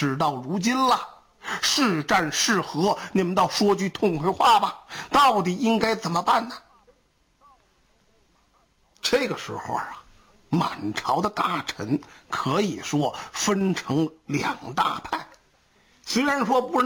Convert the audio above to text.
事到如今了，是战是和，你们倒说句痛快话吧，到底应该怎么办呢？这个时候啊，满朝的大臣可以说分成两大派，虽然说不是